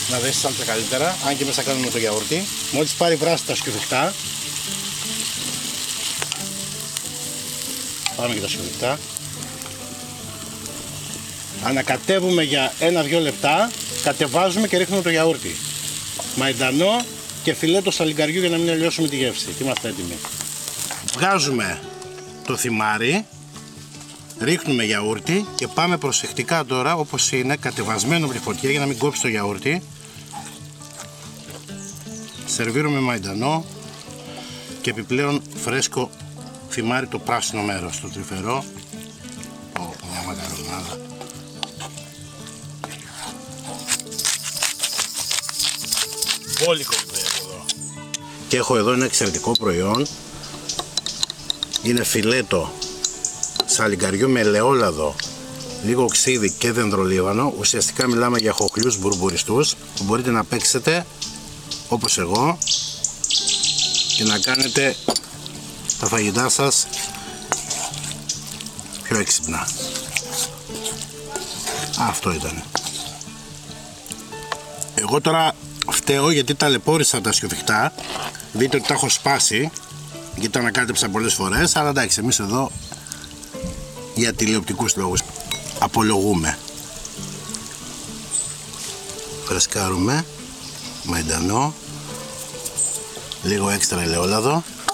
να δέσει σάλτσα καλύτερα, αν και μέσα κάνουμε το γιαούρτι. Μόλις πάρει βράση τα σκιουδιχτά, πάμε και τα σκιουδιχτά. Ανακατεύουμε για 1-2 λεπτά, κατεβάζουμε και ρίχνουμε το γιαούρτι. Μαϊντανό και φιλέτο σαλιγκαριού για να μην αλλοιώσουμε τη γεύση. Και είμαστε έτοιμοι. Βγάζουμε το θυμάρι, ρίχνουμε γιαούρτι και πάμε προσεκτικά τώρα όπως είναι, κατεβασμένο με τη φωτιά για να μην κόψει το γιαούρτι. Σερβίρουμε μαϊντανό και επιπλέον φρέσκο θυμάρι, το πράσινο μέρος, το τρυφερό. Μια μακαρονάδα. Βόλικο εδώ. Και έχω εδώ ένα εξαιρετικό προϊόν. Είναι φιλέτο σαλιγκαριού με ελαιόλαδο, λίγο ξύδι και δενδρολίβανο. Ουσιαστικά μιλάμε για χοχλιούς μπουρμπουριστούς που μπορείτε να παίξετε όπως εγώ και να κάνετε τα φαγητά σας πιο έξυπνα. Αυτό ήταν. Εγώ τώρα φταίω γιατί ταλαιπώρησα τα σκιωθιχτά. Δείτε ότι τα έχω σπάσει γιατί τα ανακάτεψα πολλές φορές, αλλά εντάξει, εμείς εδώ για τηλεοπτικούς λόγους απολογούμε. Φρεσκάρουμε μαϊντανό, λίγο έξτρα ελαιόλαδο